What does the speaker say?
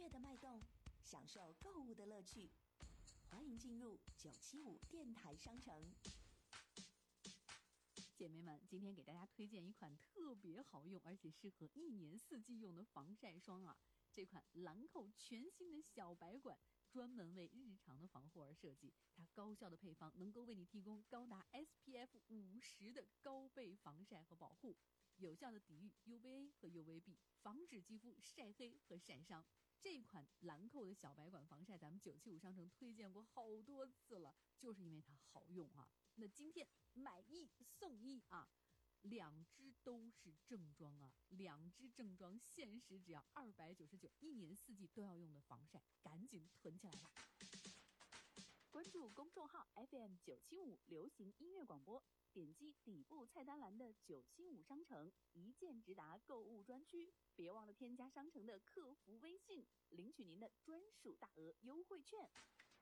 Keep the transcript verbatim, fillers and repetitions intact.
乐的脉动，享受购物的乐趣。欢迎进入九七五电台商城。 姐妹们，今天给大家推荐一款特别好用而且适合一年四季用的防晒霜啊！这款兰蔻全新的小白管专门为日常的防护而设计，它高效的配方能够为你提供高达 S P F 五十的高倍防晒和保护，有效的抵御 U V A 和 U V B， 防止肌肤晒黑和晒伤。这款兰蔻的小白管防晒咱们九七五商城推荐过好多次了，就是因为它好用啊。那今天买一送一啊，两支都是正装啊，两支正装限时只要二百九十九，一年四季都要用的防晒，赶紧囤起来吧！关注公众号 F M 九七五流行音乐广播，点击底部菜单栏的九七五商城，一键直达购物专区。别忘了添加商城的客服微信，领取您的专属大额优惠券。